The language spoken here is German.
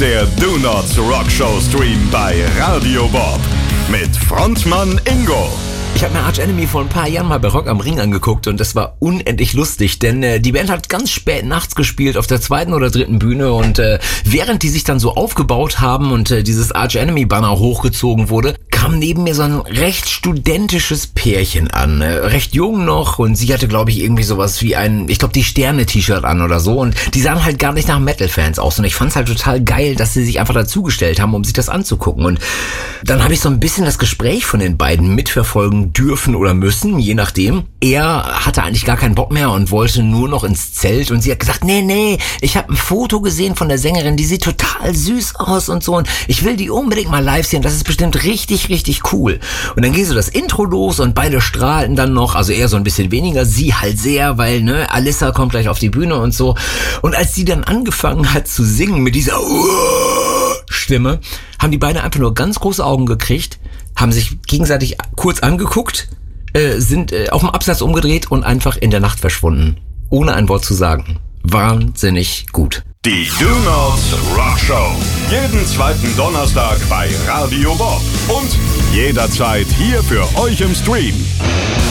der Do Nots Rock Show Stream bei Radio Bob mit Frontmann Ingo. Ich habe mir Arch Enemy vor ein paar Jahren mal bei Rock am Ring angeguckt und das war unendlich lustig, denn die Band hat ganz spät nachts gespielt auf der 2. oder 3. Bühne und während die sich dann so aufgebaut haben und dieses Arch Enemy Banner hochgezogen wurde, kam neben mir so ein recht studentisches Pärchen an, recht jung noch, und sie hatte, glaube ich, irgendwie sowas wie die Sterne-T-Shirt an oder so, und die sahen halt gar nicht nach Metal-Fans aus und ich fand's halt total geil, dass sie sich einfach dazugestellt haben, um sich das anzugucken, und dann habe ich so ein bisschen das Gespräch von den beiden mitverfolgen dürfen oder müssen, je nachdem. Er hatte eigentlich gar keinen Bock mehr und wollte nur noch ins Zelt, und sie hat gesagt, nee, ich habe ein Foto gesehen von der Sängerin, die sieht total süß aus und so, und ich will die unbedingt mal live sehen, das ist bestimmt richtig cool. Und dann ging so das Intro los und beide strahlten dann noch, also er so ein bisschen weniger, sie halt sehr, weil, Alissa kommt gleich auf die Bühne und so. Und als sie dann angefangen hat zu singen mit dieser Stimme, haben die beiden einfach nur ganz große Augen gekriegt, haben sich gegenseitig kurz angeguckt, sind auf dem Absatz umgedreht und einfach in der Nacht verschwunden. Ohne ein Wort zu sagen. Wahnsinnig gut. Die Do Nots Rock Show. Jeden zweiten Donnerstag bei Radio Bob. Und jederzeit hier für euch im Stream.